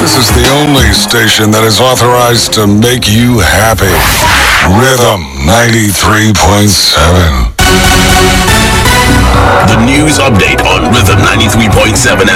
This is the only station that is authorized to make you happy. Rhythm 93.7. The news update on Rhythm 93.7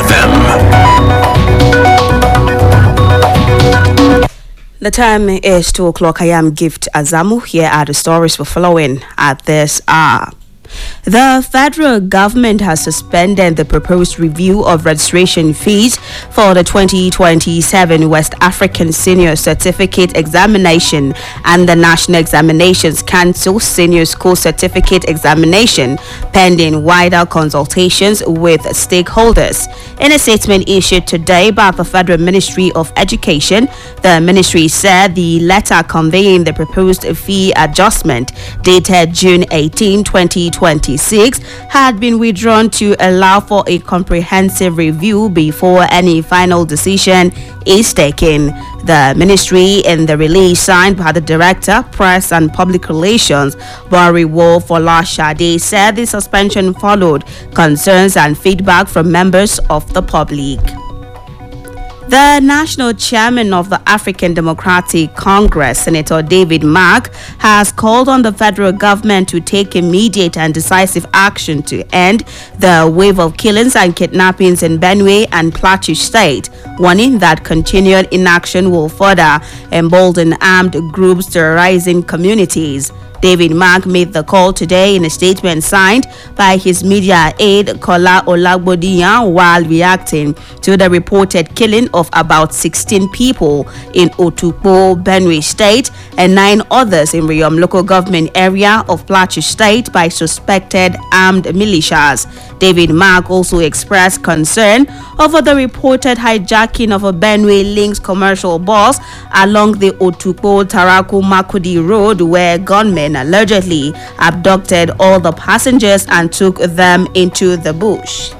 FM. The time is 2 o'clock. I am Gift Azamu. Here are the stories we're following at this hour. The federal government has suspended the proposed review of registration fees for the 2027 West African Senior Certificate Examination and the National Examinations Council Senior School Certificate Examination, pending wider consultations with stakeholders. In a statement issued today by the Federal Ministry of Education, the ministry said the letter conveying the proposed fee adjustment dated June 18, 2026 had been withdrawn to allow for a comprehensive review before any final decision is taken. The ministry, in the release signed by the Director, Press and Public Relations, Bariwo Folashade, said the suspension followed concerns and feedback from members of the public. The national chairman of the African Democratic Congress, Senator David Mark, has called on the federal government to take immediate and decisive action to end the wave of killings and kidnappings in Benue and Plateau State, warning that continued inaction will further embolden armed groups terrorizing communities. David Mark made the call today in a statement signed by his media aide Kola Olagbodiyan while reacting to the reported killing of about 16 people in Otukpo, Benue State, and 9 others in Riyom local government area of Plateau State by suspected armed militias. David Mark also expressed concern over the reported hijacking of a Benue Links commercial bus along the Otukpo-Taraku-Makudi road, where gunmen allegedly abducted all the passengers and took them into the bush.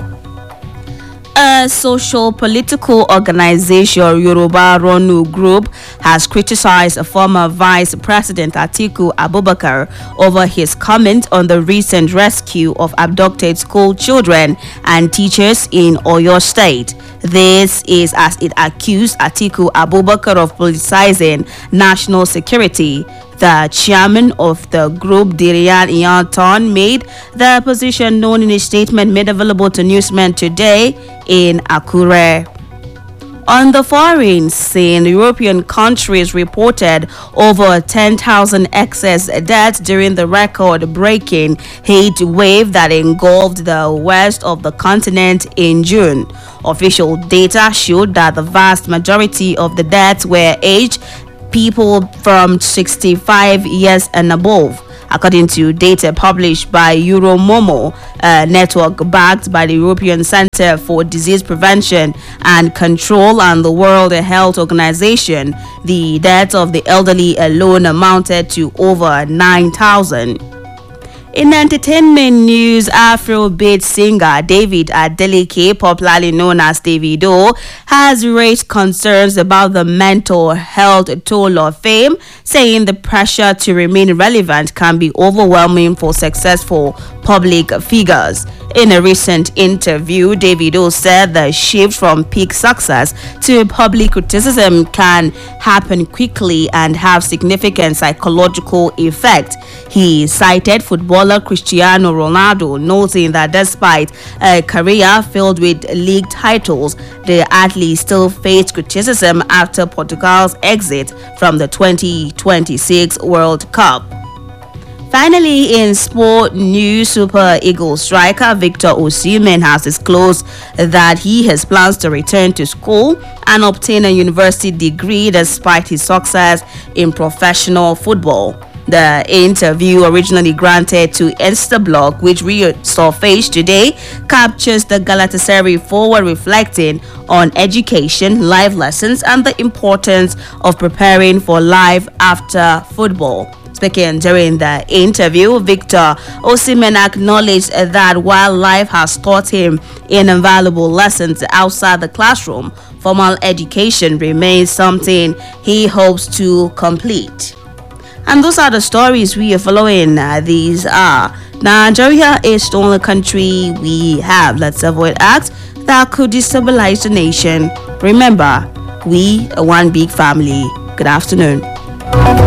A social political organization, Yoruba Ronu Group, has criticized former Vice President Atiku Abubakar over his comment on the recent rescue of abducted school children and teachers in Oyo State. This is as it accused Atiku Abubakar of politicizing national security. The chairman of the group, Dirian Iyanton, made the position known in a statement made available to newsmen today in Akure. On the foreign scene, European countries reported over 10,000 excess deaths during the record-breaking heat wave that engulfed the west of the continent in June. Official data showed that the vast majority of the deaths were aged people from 65 years and above, according to data published by Euromomo, a network backed by the European Center for Disease Prevention and Control and the World Health Organization. The deaths of the elderly alone amounted to over 9,000. In entertainment news, Afrobeat singer David Adeleke, popularly known as Davido, has raised concerns about the mental health toll of fame, saying the pressure to remain relevant can be overwhelming for successful public figures. In a recent interview, Davido said the shift from peak success to public criticism can happen quickly and have significant psychological effect. He cited footballer Cristiano Ronaldo, noting that despite a career filled with league titles, the athlete still faced criticism after Portugal's exit from the 2026 World Cup. Finally, in sport news, Super Eagles striker Victor Osimhen has disclosed that he has plans to return to school and obtain a university degree despite his success in professional football. The interview, originally granted to Instablog, which resurfaced today, captures the Galatasaray forward reflecting on education, life lessons, and the importance of preparing for life after football. Speaking during the interview, Victor Osimhen acknowledged that while life has taught him invaluable lessons outside the classroom, formal education remains something he hopes to complete. And those are the stories we are following. These are: Nigeria is the only country we have. Let's avoid acts that could destabilize the nation. Remember, We are one big family. Good afternoon.